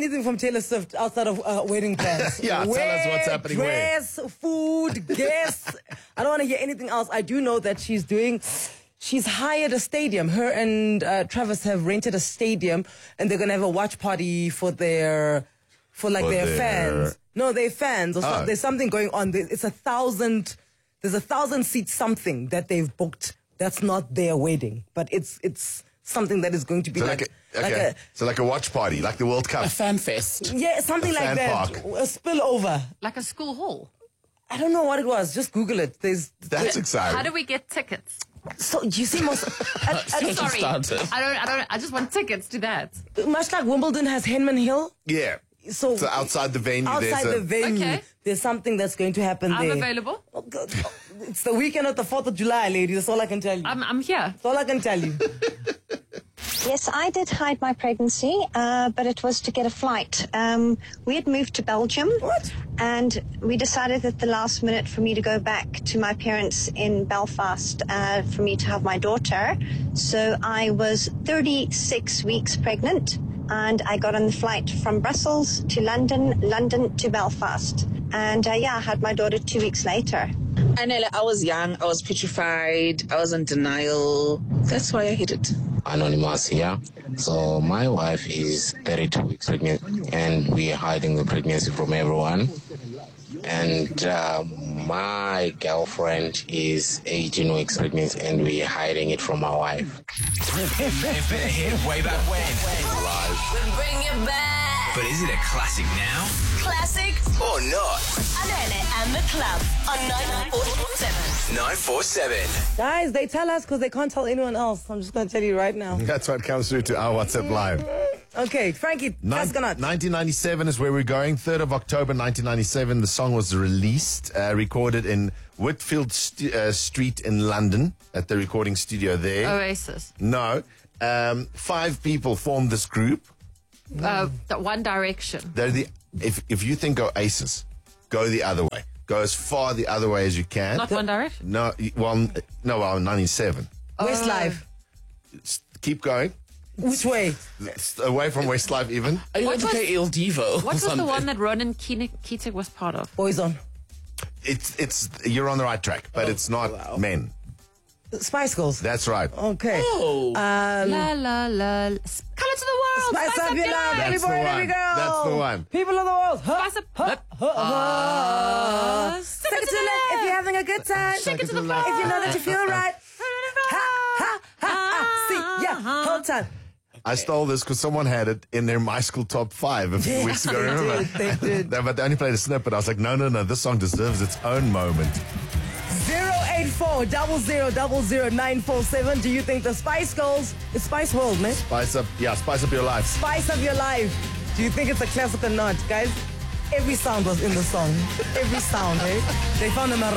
anything from Taylor Swift outside of wedding plans. Yeah, tell us what's happening where. Dress, food, guests. I don't want to hear anything else. I do know that she's hired a stadium. Her and Travis have rented a stadium, and they're going to have a watch party for their fans. No, they're fans. There's something going on. There's 1,000 seat something that they've booked. That's not their wedding, but it's something that is going to be So like a watch party, like the World Cup. A fan fest. Yeah, something like fan that. park. A spillover. Like a school hall. I don't know what it was. Just Google it. That's exciting. How do we get tickets? So you see, Sorry, I just want tickets to that. much like Wimbledon has Henman Hill. Yeah. So outside the venue, Okay. there's something that's going to happen I'm there. available. Oh, God. It's the weekend of the 4th of July, ladies. That's all I can tell you. I'm here. That's all I can tell you. Yes, I did hide my pregnancy, but it was to get a flight. We had moved to Belgium. What? And we decided at the last minute for me to go back to my parents in Belfast for me to have my daughter. So I was 36 weeks pregnant, and I got on the flight from Brussels to London, London to Belfast. And I had my daughter 2 weeks later. I was young, I was petrified, I was in denial. That's why I hid it. Anonymous here. So my wife is 32 weeks pregnant, and we are hiding the pregnancy from everyone. And my girlfriend is 18 weeks pregnant, and we are hiding it from my wife. If it hit way back when, live. We bring it back. But is it a classic now? Classic Or not? Anele and the Club on 947. 947. Guys, they tell us because they can't tell anyone else. I'm just going to tell you right now. That's what comes through to our WhatsApp Live. Okay, Frankie, Astronaut. 1997 is where we're going. 3rd of October 1997. The song was released, recorded in Whitfield Street in London at the recording studio there. Oasis. No. 5 people formed this group. The One Direction. They're if you think Oasis, go the other way. Go as far the other way as you can. Not One Direction. No, 97. Westlife. Keep going. Which way? Away from Westlife even. Are you What going to was- play Il Divo? What was the one that Ronan Keating was part of? Boyzone. It's you're on the right track, but it's not men. Spice Girls. That's right. Okay. Oh. La la la. Color to the world. Spice up your life, every That's boy the and every one. girl. That's the one. People of the world. Spice up. Stick it to the if you're having a good time. Shake it to the floor. If you know that you feel right. See, yeah, whole time. I stole this because someone had it in their My School Top 5 a few weeks ago. Remember? They did. But they only played a snippet. I was like, no, this song deserves its own moment. 084 0000 947. Do you think the Spice Girls, it's Spice World, man? Spice up your life. Spice of your life. Do you think it's a classic or not, guys? Every sound was in the song. Every sound, eh? They found an